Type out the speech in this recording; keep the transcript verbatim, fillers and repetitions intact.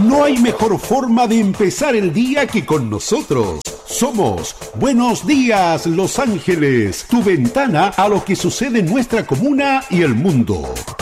No hay mejor forma de empezar el día que con nosotros. Somos Buenos Días, Los Ángeles, tu ventana a lo que sucede en nuestra comuna y el mundo.